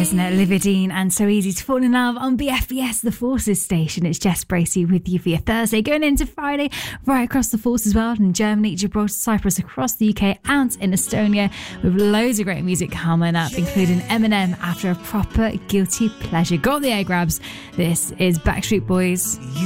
isn't it? Olivia Dean and So Easy to Fall in Love on BFBS, the Forces station. It's Jess Bracey with you for your Thursday, going into Friday, right across the Forces world, in Germany, Gibraltar, Cyprus, across the UK and in Estonia, with loads of great music coming up, including Eminem after a proper guilty pleasure. Got the air grabs. This is Backstreet Boys.